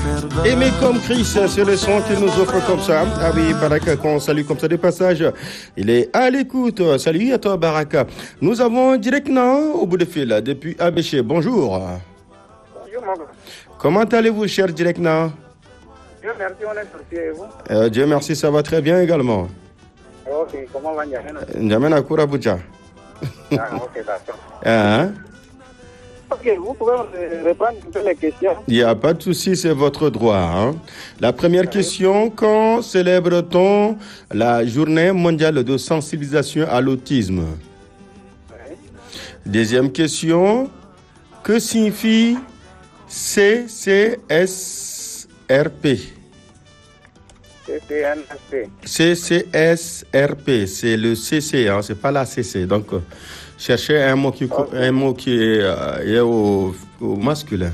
Aimer comme Christ, c'est le son qu'il nous offre comme ça. Ah oui, Baraka, qu'on salue comme ça de passage. Il est à l'écoute. Salut à toi, Baraka. Nous avons directement au bout de fil depuis Abéché. Bonjour. Bonjour, mon gars. Comment allez-vous, cher directement? Dieu merci, on est sorti et vous? Dieu merci, ça va très bien également. Ok, comment va N'Djamena? N'Djamena Kourabucha. Ah, ok, d'accord. Hein? Ok, vous pouvez reprendre un peu les questions. Il n'y a pas de souci, c'est votre droit. Hein? La première question, quand célèbre-t-on la journée mondiale de sensibilisation à l'autisme? Oui. Deuxième question, que signifie CCSRP? CCNSP. CCSRP, c'est le CC, hein, c'est pas la CC. Donc, cherchez un mot qui est au masculin.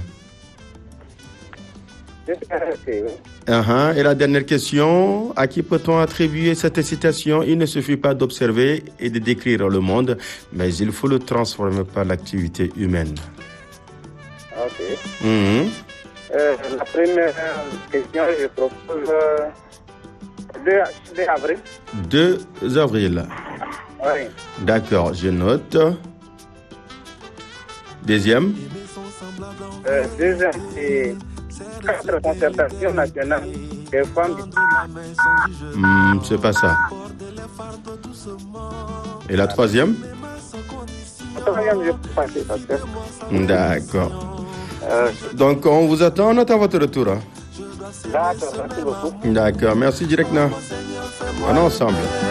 CCNSP, oui. Et la dernière question, à qui peut-on attribuer cette citation? Il ne suffit pas d'observer et de décrire le monde, mais il faut le transformer par l'activité humaine. Ok. Mm-hmm. La première question, je propose 2 avril. 2 avril. Oui. D'accord, je note. Deuxième. Deuxième, c'est 4 concertations nationales des femmes. C'est pas ça. Et la troisième? La troisième, je peux passer parce que... D'accord. Donc, on vous attend, on attend votre retour. Hein. D'accord, merci beaucoup. D'accord, merci directement. On est ensemble.